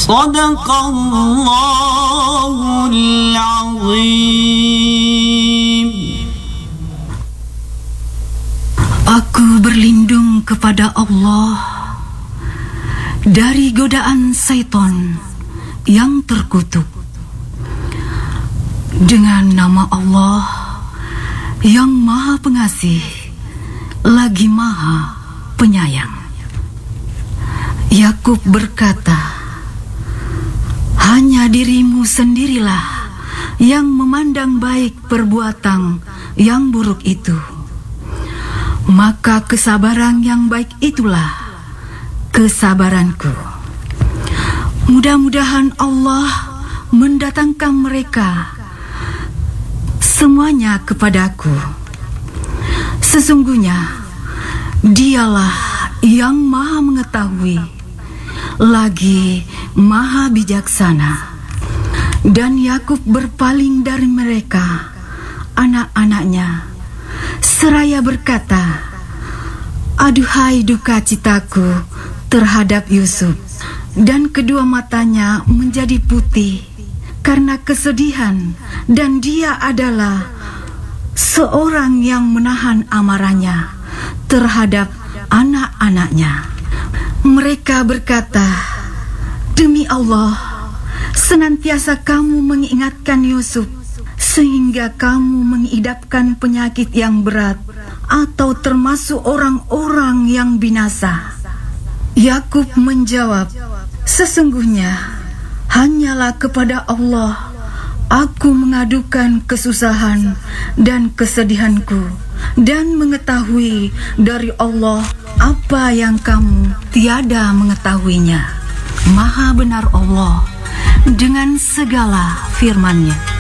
Sadaqallahul azim. Aku berlindung kepada Allah dari godaan syaitan yang terkutuk. Dengan nama Allah yang Maha Pengasih lagi Maha Penyayang. Yakub berkata, hanya dirimu sendirilah yang memandang baik perbuatan yang buruk itu. Maka kesabaran yang baik itulah kesabaranku. Mudah-mudahan Allah mendatangkan mereka semuanya kepadaku. Sesungguhnya Dialah yang Maha Mengetahui lagi Maha Bijaksana. Dan Yakub berpaling dari mereka, anak-anaknya, seraya berkata, aduhai duka citaku terhadap Yusuf. Dan kedua matanya menjadi putih karena kesedihan, dan dia adalah seorang yang menahan amarahnya terhadap anak-anaknya. Mereka berkata, demi Allah, senantiasa kamu mengingatkan Yusuf sehingga kamu mengidapkan penyakit yang berat atau termasuk orang-orang yang binasa. Yakub menjawab, sesungguhnya hanyalah kepada Allah aku mengadukan kesusahan dan kesedihanku, dan mengetahui dari Allah apa yang kamu tiada mengetahuinya. Maha benar Allah dengan segala firman-Nya.